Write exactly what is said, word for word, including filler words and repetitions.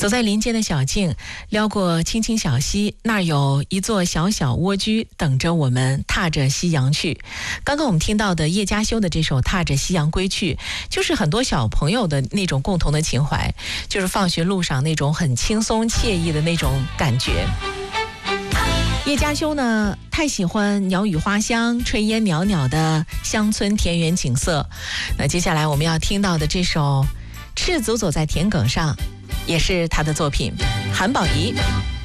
走在林间的小径，撩过青青小溪，那儿有一座小小蜗居等着我们踏着夕阳去。刚刚我们听到的叶嘉修的这首《踏着夕阳归去》，就是很多小朋友的那种共同的情怀，就是放学路上那种很轻松惬意的那种感觉。叶嘉修呢，太喜欢鸟语花香、炊烟袅袅的乡村田园景色。那接下来我们要听到的这首《赤足走在田埂上》，也是他的作品，韩宝仪。